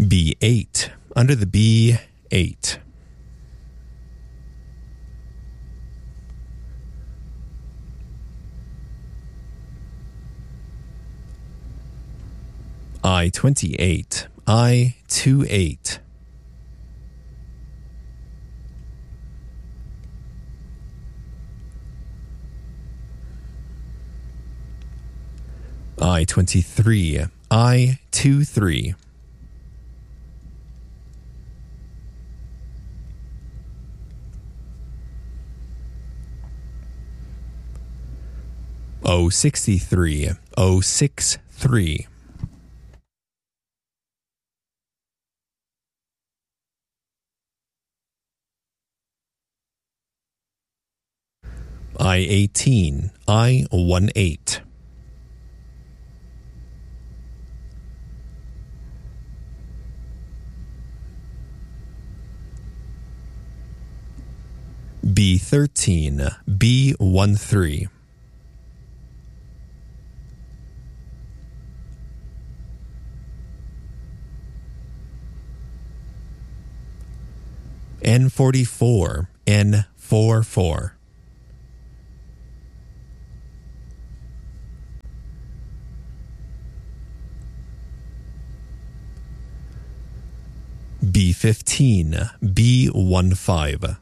B8. Under the B8. I-28. I-28. I-23. I-23. O-63. O-63. I-18. I-18. B13. B13. N44. N44. B15. B15.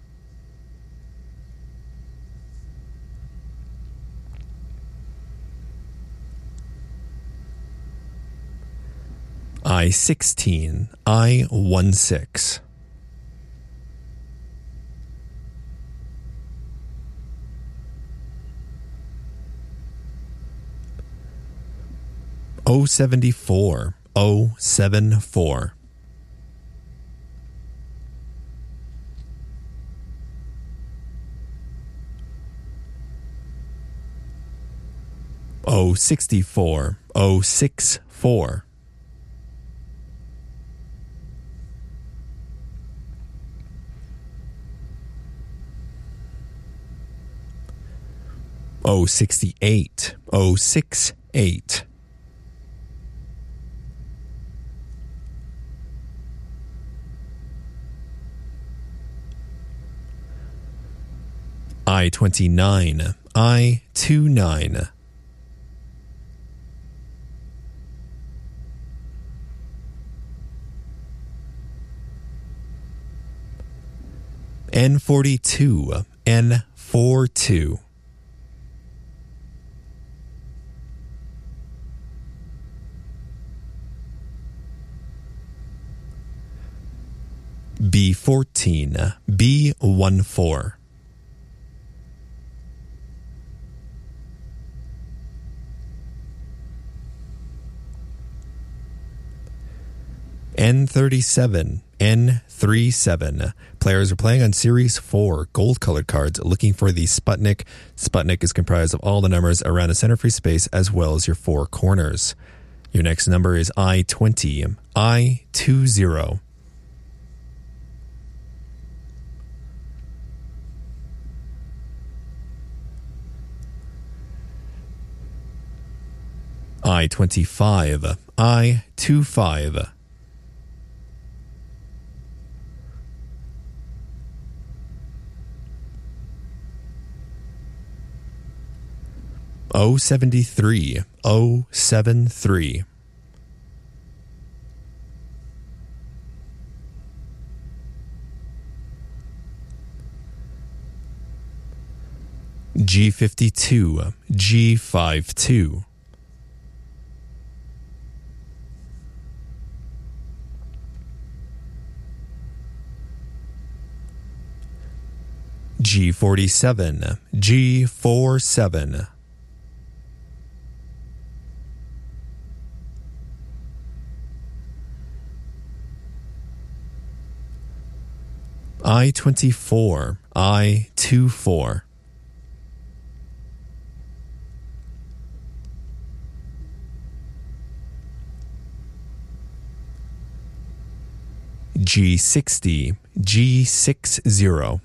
I-16. I-16. O-74. O-74. O-64. O-64. O-68. O-68. I-29. I-29. N42. N42. B14. B14. N37. N37. Players are playing on Series 4 gold-colored cards looking for the Sputnik. Sputnik is comprised of all the numbers around a center free space as well as your four corners. Your next number is I-20. I-20. I-25. I-25. O-73. O-73. G52. G52. G47. G47. I-24. I-24. G60. G60.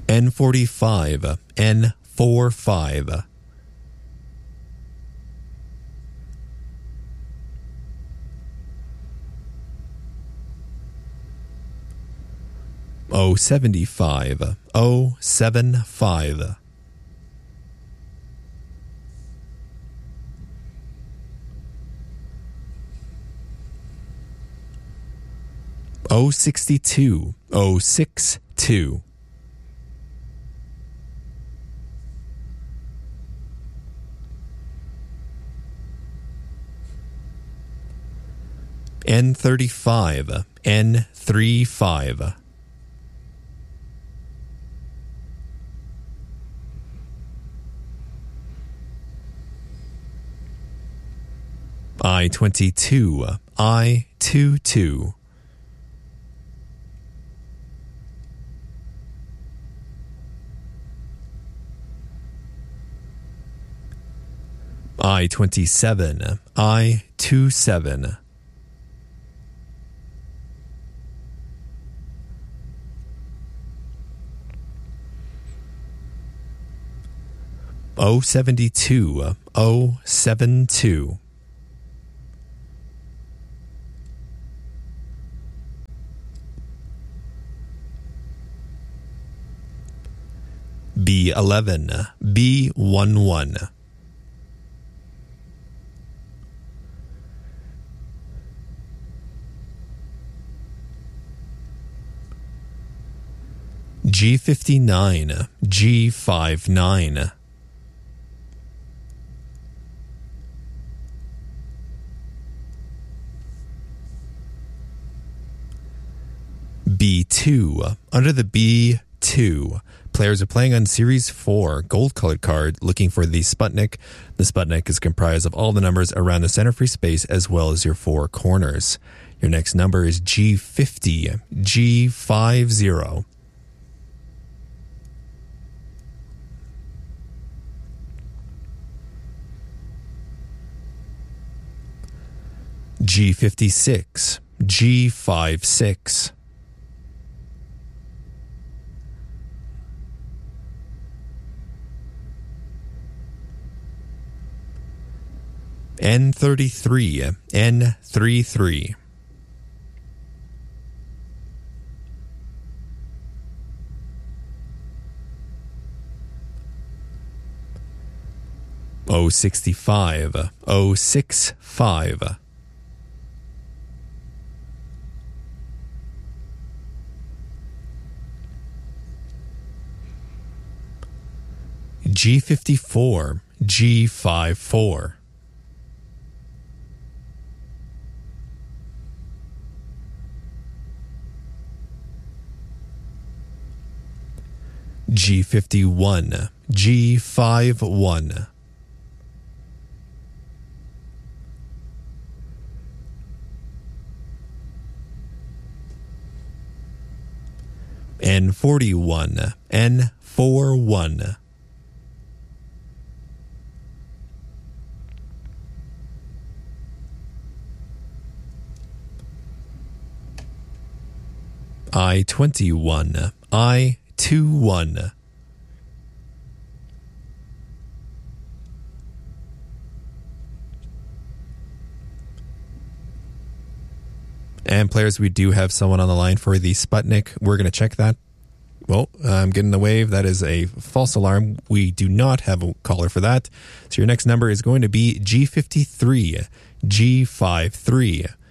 N45, N45. O75, O75. O62, O62. N35, N35. I-22, I-22. I-27, I-27. O72, O72. B11, B11. G59, G59. B2. Under the B2, players are playing on Series 4 gold-colored card looking for the Sputnik. The Sputnik is comprised of all the numbers around the center free space as well as your four corners. Your next number is G50, G50. G56, G56. N33, N33. O65, O65. G54, G54. G51, G51. N41, N41. I-21, I-21. And players, we do have someone on the line for the Sputnik. We're going to check that. Well, I'm getting the wave. That is a false alarm. We do not have a caller for that. So your next number is going to be G53, G53.